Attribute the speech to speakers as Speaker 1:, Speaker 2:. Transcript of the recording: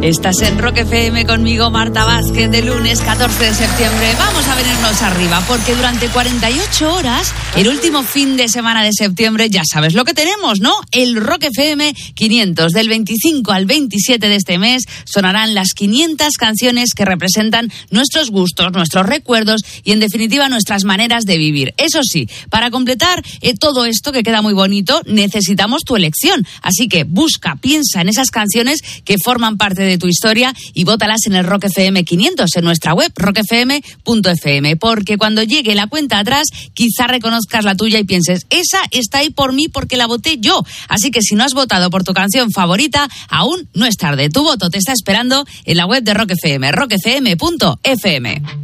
Speaker 1: Estás en Rock FM conmigo, Marta Vázquez, de lunes 14 de septiembre. Vamos a venirnos arriba, porque durante 48 horas, el último fin de semana de septiembre, ya sabes lo que tenemos, ¿no? El Rock FM 500. Del 25 al 27 de este mes sonarán las 500 canciones que representan nuestros gustos, nuestros recuerdos y, en definitiva, nuestras maneras de vivir. Eso sí, para completar todo esto, que queda muy bonito, necesitamos tu elección. Así que busca, piensa en esas canciones que forman parte de tu historia y vótalas en el Rock FM 500, en nuestra web rockfm.fm, porque cuando llegue la cuenta atrás quizá reconozcas la tuya y pienses, esa está ahí por mí porque la voté yo. Así que si no has votado por tu canción favorita, aún no es tarde. Tu voto te está esperando en la web de Rock FM, rockfm.fm.